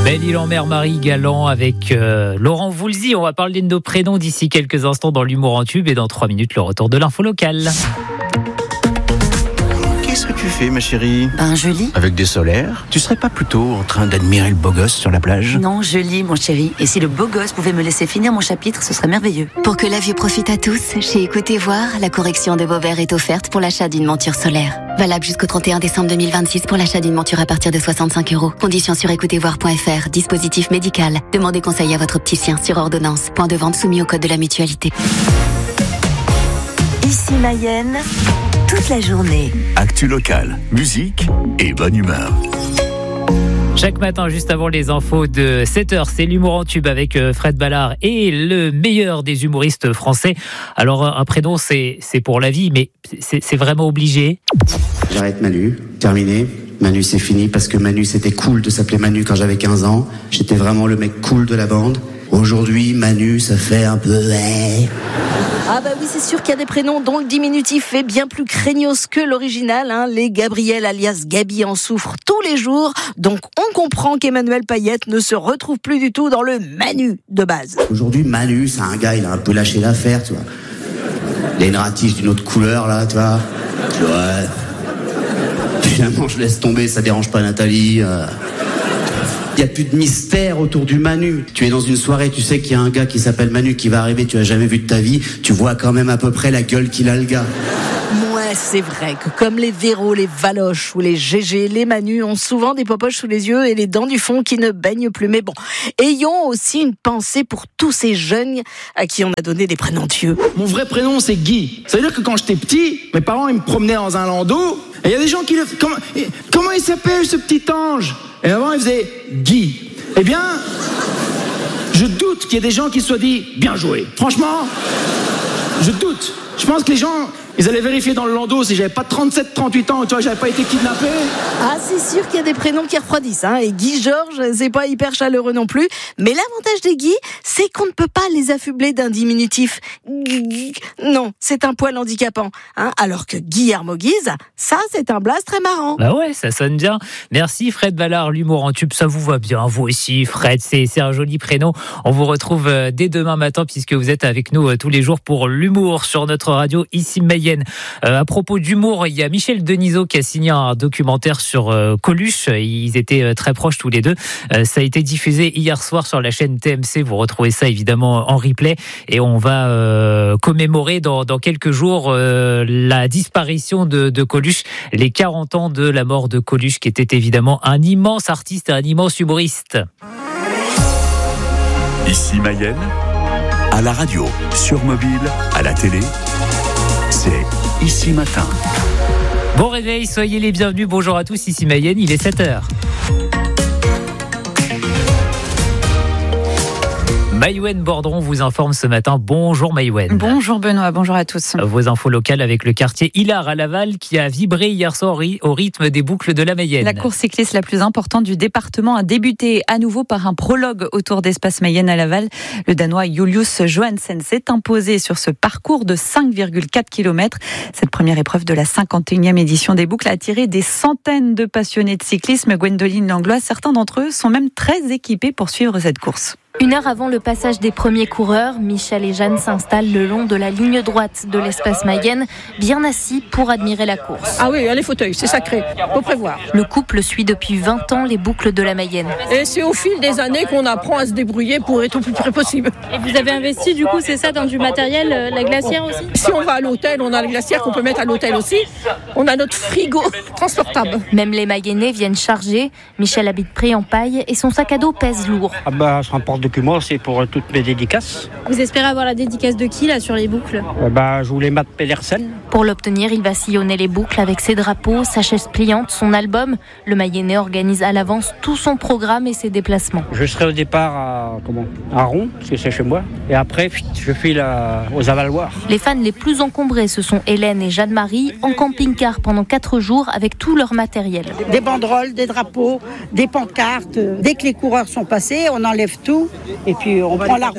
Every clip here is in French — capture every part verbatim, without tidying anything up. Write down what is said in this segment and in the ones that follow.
Belle-Île-en-Mer, Marie Galland avec euh, Laurent Voulzy. On va parler de nos prénoms d'ici quelques instants dans l'humour en tube et dans trois minutes le retour de l'info locale. Qu'est-ce que tu fais, ma chérie ? Ben, je lis. Avec des solaires ? Tu serais pas plutôt en train d'admirer le beau gosse sur la plage ? Non, je lis, mon chéri. Et si le beau gosse pouvait me laisser finir mon chapitre, ce serait merveilleux. Pour que la vue profite à tous, chez Écoutez Voir, la correction de vos verres est offerte pour l'achat d'une monture solaire. Valable jusqu'au trente et un décembre deux mille vingt-six pour l'achat d'une monture à partir de soixante-cinq euros. Conditions sur écoutez voir point f r. Dispositif médical. Demandez conseil à votre opticien sur ordonnance. Point de vente soumis au code de la mutualité. Ici Mayenne, toute la journée. Actu locale, musique et bonne humeur. Chaque matin, juste avant les infos de sept heures, c'est l'humour en tube avec Fred Ballard et le meilleur des humoristes français. Alors, un prénom, c'est, c'est pour la vie, mais c'est, c'est vraiment obligé. J'arrête Manu, terminé. Manu, c'est fini parce que Manu, c'était cool de s'appeler Manu quand j'avais quinze ans. J'étais vraiment le mec cool de la bande. Aujourd'hui, Manu, ça fait un peu... Ah bah oui, c'est sûr qu'il y a des prénoms dont le diminutif est bien plus craignos que l'original. Hein. Les Gabriel alias Gabi en souffrent tous les jours. Donc on comprend qu'Emmanuel Payette ne se retrouve plus du tout dans le Manu de base. Aujourd'hui, Manu, c'est un gars, il a un peu lâché l'affaire, tu vois. Il a une ratisse d'une autre couleur, là, tu vois. Tu vois. Finalement, je laisse tomber, ça dérange pas Nathalie. Euh... Il n'y a plus de mystère autour du Manu. Tu es dans une soirée, tu sais qu'il y a un gars qui s'appelle Manu qui va arriver, tu l'as jamais vu de ta vie, tu vois quand même à peu près la gueule qu'il a, le gars. Ouais, c'est vrai que comme les Véro, les Valoche ou les G G, les Manu ont souvent des popoches sous les yeux et les dents du fond qui ne baignent plus. Mais bon, ayons aussi une pensée pour tous ces jeunes à qui on a donné des prénoms dieux. Mon vrai prénom, c'est Guy. Ça veut dire que quand j'étais petit, mes parents, ils me promenaient dans un landau et il y a des gens qui le... Comment, comment il s'appelle, ce petit ange ? Et avant, il faisait Guy. Eh bien, je doute qu'il y ait des gens qui se soient dit bien joué. Franchement, je doute. Je pense que les gens, ils allaient vérifier dans le landau si j'avais pas trente-sept trente-huit ans, tu vois, j'avais pas été kidnappé. Ah, c'est sûr qu'il y a des prénoms qui refroidissent, hein. Et Guy Georges, c'est pas hyper chaleureux non plus. Mais l'avantage des Guy, c'est qu'on ne peut pas les affubler d'un diminutif. Non, c'est un poil handicapant, hein. Alors que Guillermo Guise, ça, c'est un blaze très marrant. Bah ouais, ça sonne bien. Merci Fred Ballard, l'humour en tube, ça vous va bien. Vous aussi, Fred, c'est, c'est un joli prénom. On vous retrouve dès demain matin puisque vous êtes avec nous tous les jours pour l'humour sur notre radio ici Mayenne. Euh, à propos d'humour, il y a Michel Denisot qui a signé un documentaire sur euh, Coluche. Ils étaient euh, très proches tous les deux. Euh, ça a été diffusé hier soir sur la chaîne T M C. Vous retrouvez ça évidemment en replay. Et on va euh, commémorer dans, dans quelques jours euh, la disparition de, de Coluche, les quarante ans de la mort de Coluche, qui était évidemment un immense artiste et un immense humoriste. Ici Mayenne, à la radio, sur mobile, à la télé, c'est Ici Matin. Bon réveil, soyez les bienvenus. Bonjour à tous, ici Mayenne, il est sept heures. Maïwen Bordron vous informe ce matin. Bonjour Maïwen. Bonjour Benoît, bonjour à tous. Vos infos locales avec le quartier Hilard à Laval qui a vibré hier soir au rythme des boucles de la Mayenne. La course cycliste la plus importante du département a débuté à nouveau par un prologue autour d'Espace Mayenne à Laval. Le Danois Julius Johansen s'est imposé sur ce parcours de cinq virgule quatre kilomètres. Cette première épreuve de la cinquante et unième édition des boucles a attiré des centaines de passionnés de cyclisme. Gwendoline Langlois, certains d'entre eux sont même très équipés pour suivre cette course. Une heure avant le passage des premiers coureurs, Michel et Jeanne s'installent le long de la ligne droite de l'Espace Mayenne, bien assis pour admirer la course. Ah oui, les fauteuils, c'est sacré, faut prévoir. Le couple suit depuis vingt ans les boucles de la Mayenne. Et c'est au fil des années qu'on apprend à se débrouiller pour être au plus près possible. Et vous avez investi du coup, c'est ça, dans du matériel, la glacière aussi ? Si on va à l'hôtel, on a la glacière qu'on peut mettre à l'hôtel aussi. On a notre frigo transportable. Même les Mayennais viennent charger. Michel habite près en paille et son sac à dos pèse lourd. Ah bah, je rapporte documents, c'est pour toutes mes dédicaces. Vous espérez avoir la dédicace de qui là sur les boucles ? euh, bah, Je voulais Matt Pedersen. Pour l'obtenir, il va sillonner les boucles avec ses drapeaux, sa chaise pliante, son album. Le Mayennais organise à l'avance tout son programme et ses déplacements. Je serai au départ à, comment, à Ron, parce que c'est chez moi. Et après, je file à, aux Avaloirs. Les fans les plus encombrés, ce sont Hélène et Jeanne-Marie, en camping-car pendant quatre jours avec tout leur matériel. Des banderoles, des drapeaux, des pancartes. Dès que les coureurs sont passés, on enlève tout et puis on prend la route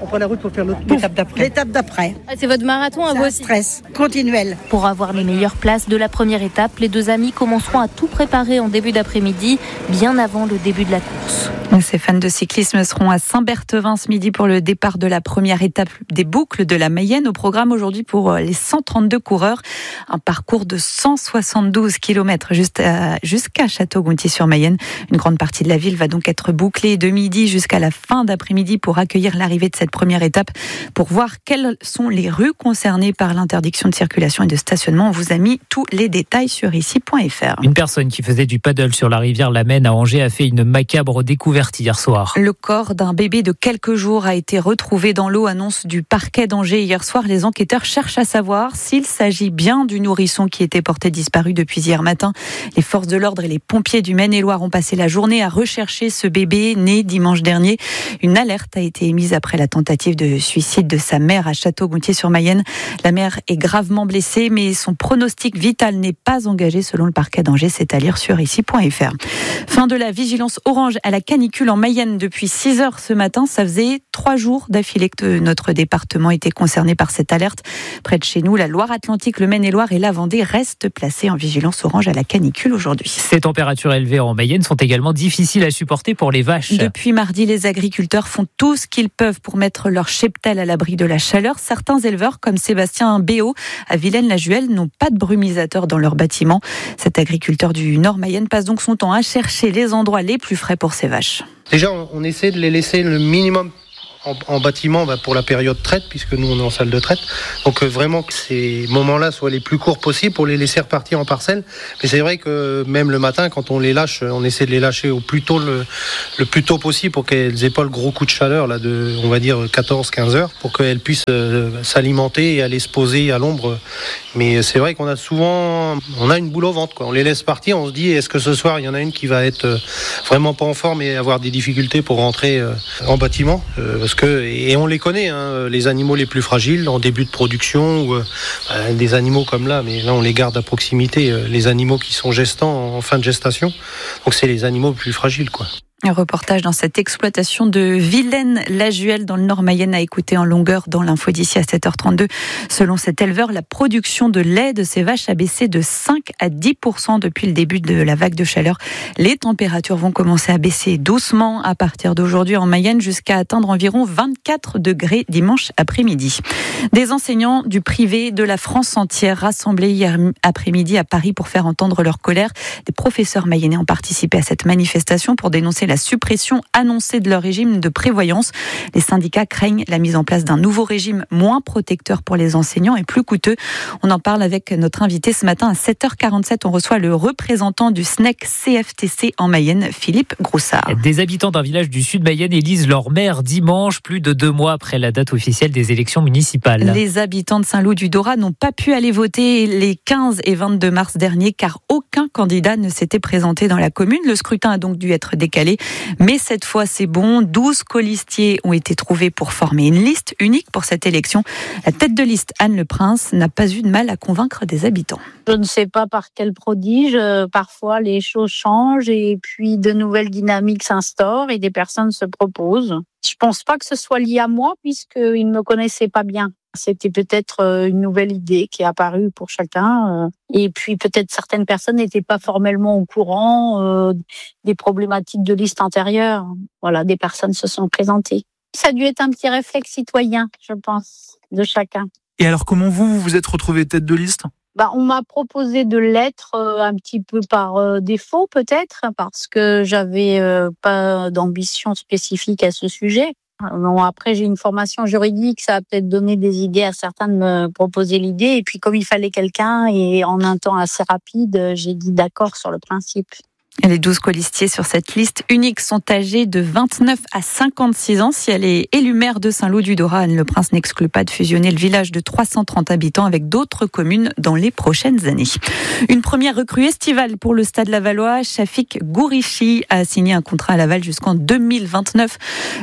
On prend la route pour faire l'autre- l'étape d'après. L'étape d'après. Ah, c'est votre marathon à C'est vous un aussi. stress continuel. Pour avoir les meilleures places de la première étape, les deux amis commenceront à tout préparer en début d'après-midi, bien avant le début de la course. Ces fans de cyclisme seront à Saint-Berthevin ce midi pour le départ de la première étape des boucles de la Mayenne. Au programme aujourd'hui pour les cent trente-deux coureurs, un parcours de cent soixante-douze kilomètres jusqu'à Château-Gontier-sur-Mayenne. Une grande partie de la ville va donc être bouclée de midi jusqu'à la fin d'après-midi pour accueillir l'arrivée de cette première étape. Pour voir quelles sont les rues concernées par l'interdiction de circulation et de stationnement, on vous a mis tous les détails sur ici point f r. Une personne qui faisait du paddle sur la rivière la Maine à Angers a fait une macabre découverte hier soir. Le corps d'un bébé de quelques jours a été retrouvé dans l'eau, annonce du parquet d'Angers. Hier soir, les enquêteurs cherchent à savoir s'il s'agit bien du nourrisson qui était porté disparu depuis hier matin. Les forces de l'ordre et les pompiers du Maine-et-Loire ont passé la journée à rechercher ce bébé né dimanche dernier. Une alerte a été émise après la tentative de suicide de sa mère à Château-Gontier-sur-Mayenne. La mère est gravement blessée, mais son pronostic vital n'est pas engagé selon le parquet d'Angers. C'est à lire sur ici point f r. Fin de la vigilance orange à la canicule en Mayenne depuis six heures ce matin. Ça faisait trois jours d'affilée que notre département était concerné par cette alerte. Près de chez nous, la Loire-Atlantique, le Maine-et-Loire et la Vendée restent placés en vigilance orange à la canicule aujourd'hui. Ces températures élevées en Mayenne sont également difficiles à supporter pour les vaches. Depuis mardi, les agriculteurs font tout ce qu'ils peuvent pour mettre leur cheptel à l'abri de la chaleur. Certains éleveurs, comme Sébastien Béot à Vilaine-la-Juelle, n'ont pas de brumisateur dans leur bâtiment. Cet agriculteur du Nord Mayenne passe donc son temps à chercher les endroits les plus frais pour ses vaches. Déjà, on, on essaie de les laisser le minimum en, en bâtiment bah, pour la période traite, puisque nous on est en salle de traite. Donc euh, vraiment que ces moments-là soient les plus courts possibles pour les laisser repartir en parcelle. Mais c'est vrai que même le matin, quand on les lâche, on essaie de les lâcher au plus tôt le, le plus tôt possible pour qu'elles aient pas le gros coup de chaleur là de, on va dire quatorze à quinze heures, pour qu'elles puissent euh, s'alimenter et aller se poser à l'ombre. Mais c'est vrai qu'on a souvent, on a une boule au ventre, quoi. On les laisse partir, on se dit est-ce que ce soir il y en a une qui va être euh, vraiment pas en forme et avoir des difficultés pour rentrer euh, en bâtiment. Euh, Parce que, et on les connaît, hein, les animaux les plus fragiles en début de production, ou euh, des animaux comme là, mais là on les garde à proximité, euh, les animaux qui sont gestants en fin de gestation. Donc c'est les animaux les plus fragiles, quoi. Un reportage dans cette exploitation de Vilaine-la-Juelle dans le Nord Mayenne à écouter en longueur dans l'info d'ici à sept heures trente-deux. Selon cet éleveur, la production de lait de ces vaches a baissé de cinq à dix pour cent depuis le début de la vague de chaleur. Les températures vont commencer à baisser doucement à partir d'aujourd'hui en Mayenne jusqu'à atteindre environ vingt-quatre degrés dimanche après-midi. Des enseignants du privé de la France entière rassemblés hier après-midi à Paris pour faire entendre leur colère. Des professeurs mayennais ont participé à cette manifestation pour dénoncer la suppression annoncée de leur régime de prévoyance. Les syndicats craignent la mise en place d'un nouveau régime moins protecteur pour les enseignants et plus coûteux. On en parle avec notre invité ce matin à sept heures quarante-sept. On reçoit le représentant du S N E C C F T C en Mayenne, Philippe Groussard. Des habitants d'un village du sud Mayenne élisent leur maire dimanche, plus de deux mois après la date officielle des élections municipales. Les habitants de Saint-Loup-du-Dorat n'ont pas pu aller voter les quinze et vingt-deux mars dernier car aucun candidat ne s'était présenté dans la commune. Le scrutin a donc dû être décalé. Mais cette fois, c'est bon. douze colistiers ont été trouvés pour former une liste unique pour cette élection. La tête de liste, Anne Le Prince, n'a pas eu de mal à convaincre des habitants. Je ne sais pas par quel prodige, euh, parfois les choses changent et puis de nouvelles dynamiques s'instaurent et des personnes se proposent. Je pense pas que ce soit lié à moi puisqu'ils ne me connaissaient pas bien. C'était peut-être une nouvelle idée qui est apparue pour chacun. Et puis peut-être certaines personnes n'étaient pas formellement au courant euh, des problématiques de liste antérieure. Voilà, des personnes se sont présentées. Ça a dû être un petit réflexe citoyen, je pense, de chacun. Et alors comment vous, vous vous êtes retrouvé tête de liste ? Bah, on m'a proposé de l'être euh, un petit peu par euh, défaut peut-être, parce que j'avais euh, pas d'ambition spécifique à ce sujet. Bon, après, j'ai une formation juridique, ça a peut-être donné des idées à certains de me proposer l'idée. Et puis, comme il fallait quelqu'un et en un temps assez rapide, j'ai dit d'accord sur le principe. Les douze colistiers sur cette liste unique sont âgés de vingt-neuf à cinquante-six ans. Si elle est élue maire de Saint-Loup-du-Dorat, Anne Le Prince n'exclut pas de fusionner le village de trois cent trente habitants avec d'autres communes dans les prochaines années. Une première recrue estivale pour le Stade Lavallois. Shafik Gourichi a signé un contrat à Laval jusqu'en deux mille vingt-neuf.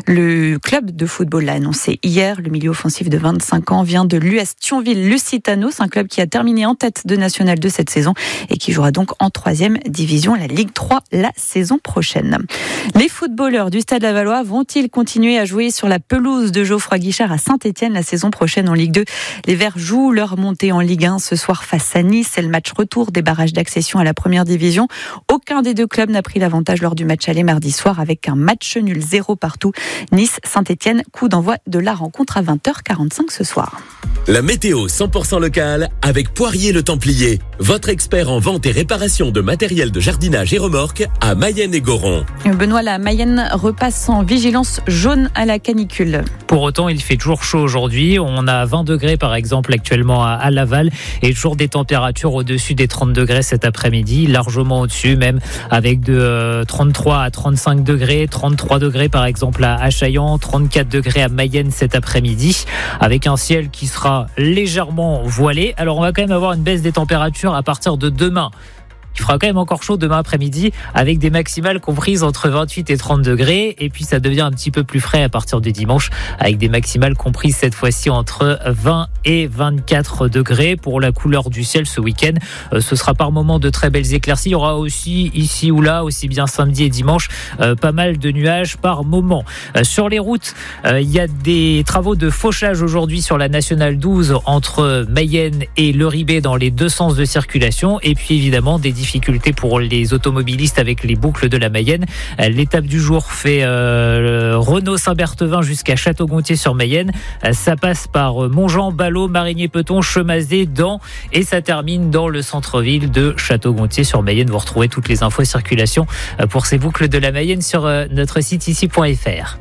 Le club de football l'a annoncé hier. Le milieu offensif de vingt-cinq ans vient de l'U S Thionville-Lusitano. C'est un club qui a terminé en tête de National deux cette saison et qui jouera donc en troisième division, la Ligue trois la saison prochaine. Les footballeurs du Stade Lavallois vont-ils continuer à jouer sur la pelouse de Geoffroy Guichard à Saint-Étienne la saison prochaine en Ligue deux? Les Verts jouent leur montée en Ligue un ce soir face à Nice. C'est le match retour des barrages d'accession à la première division. Aucun des deux clubs n'a pris l'avantage lors du match aller mardi soir avec un match nul zéro partout. Nice-Saint-Étienne, coup d'envoi de la rencontre à vingt heures quarante-cinq ce soir. La météo cent pour cent locale avec Poirier le Templier, votre expert en vente et réparation de matériel de jardinage et remorques à Mayenne et Goron. Benoît, la Mayenne repasse en vigilance jaune à la canicule. Pour autant, il fait toujours chaud aujourd'hui. On a vingt degrés par exemple actuellement à Laval et toujours des températures au-dessus des trente degrés cet après-midi, largement au-dessus même avec de trente-trois à trente-cinq degrés, trente-trois degrés par exemple à Chaillan, trente-quatre degrés à Mayenne cet après-midi avec un ciel qui sera légèrement voilé. Alors on va quand même avoir une baisse des températures à partir de demain. Il fera quand même encore chaud demain après-midi avec des maximales comprises entre vingt-huit et trente degrés. Et puis ça devient un petit peu plus frais à partir du dimanche avec des maximales comprises cette fois-ci entre vingt et vingt-quatre degrés. Pour la couleur du ciel ce week-end, euh, ce sera par moments de très belles éclaircies. Il y aura aussi ici ou là, aussi bien samedi et dimanche, euh, pas mal de nuages par moment. Euh, sur les routes, euh, il y a des travaux de fauchage aujourd'hui sur la nationale douze entre Mayenne et Le Ribet dans les deux sens de circulation. Et puis évidemment des difficultés pour les automobilistes avec les boucles de la Mayenne. L'étape du jour fait euh, Renault-Saint-Berthevin jusqu'à Château-Gontier-sur-Mayenne. Ça passe par Montjean, Ballot, Marigné-Peton, Chemazé, Dampes et ça termine dans le centre-ville de Château-Gontier-sur-Mayenne. Vous retrouvez toutes les infos circulation pour ces boucles de la Mayenne sur notre site ici point f r.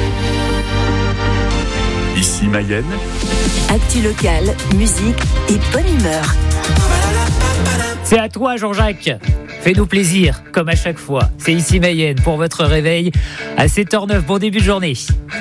Ici Mayenne. Actu locale, musique et bonne humeur. C'est à toi Jean-Jacques. Fais-nous plaisir, comme à chaque fois. C'est ici Mayenne pour votre réveil à sept heures zéro neuf. Bon début de journée.